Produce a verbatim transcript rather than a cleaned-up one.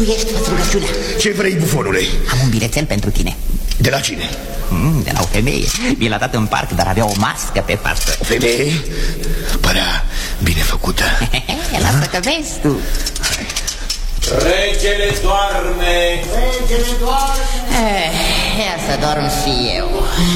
Prețuiești, fă-ți rugăciunea. Ce vrei, bufonule? Am un bilețel pentru tine. De la cine? Mm, de la o femeie. Mi l-a dat în parc, dar avea o mască pe față. O femeie? Părea bine făcută. Lasă că vezi tu. Regele doarme. Regele doarme. Eh, ia să dorm și eu.